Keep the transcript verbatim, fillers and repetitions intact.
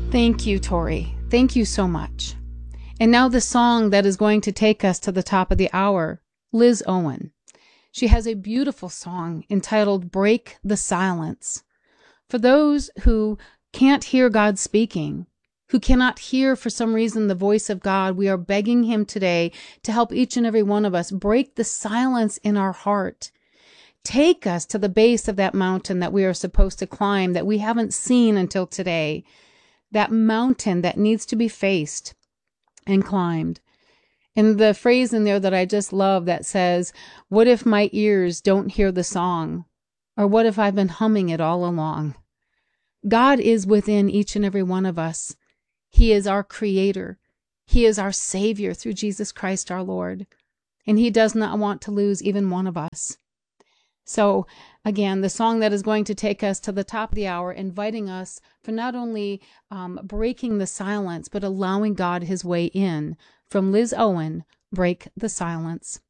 Thank you, Tori. Thank you so much. And now the song that is going to take us to the top of the hour, Liz Owen. She has a beautiful song entitled Break the Silence. For those who can't hear God speaking, who cannot hear for some reason the voice of God, we are begging him today to help each and every one of us break the silence in our heart. Take us to the base of that mountain that we are supposed to climb, that we haven't seen until today. That mountain that needs to be faced and climbed. And the phrase in there that I just love that says, what if my ears don't hear the song? Or what if I've been humming it all along? God is within each and every one of us. He is our creator. He is our savior through Jesus Christ our Lord. And he does not want to lose even one of us. So again, the song that is going to take us to the top of the hour, inviting us for not only um, breaking the silence, but allowing God his way in. From Liz Owen, Break the Silence.